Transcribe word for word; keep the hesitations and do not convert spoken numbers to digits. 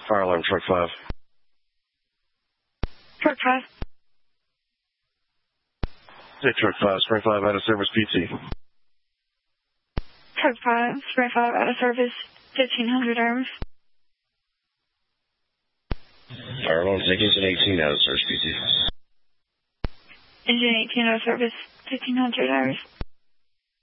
Fire alarm, truck five. Truck five. Hey, truck five, spring five out of service P T. Truck five, spring five out of service, fifteen hundred hours. Fire alarm, take engine eighteen out of service P T. Engine eighteen out of service, fifteen hundred hours.